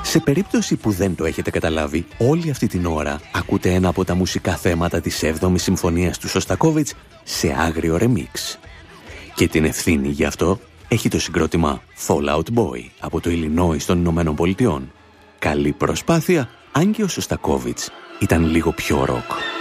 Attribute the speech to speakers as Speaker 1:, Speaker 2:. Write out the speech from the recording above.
Speaker 1: Σε περίπτωση που δεν το έχετε καταλάβει, όλη αυτή την ώρα ακούτε ένα από τα μουσικά θέματα της 7ης Συμφωνίας του Σωστακόβιτς σε άγριο ρεμίξ. Και την ευθύνη γι' αυτό έχει το συγκρότημα Fall Out Boy από το Illinois των Ηνωμένων Πολιτειών. Καλή προσπάθεια, αν και ο Σωστακόβιτς ήταν λίγο πιο ροκ.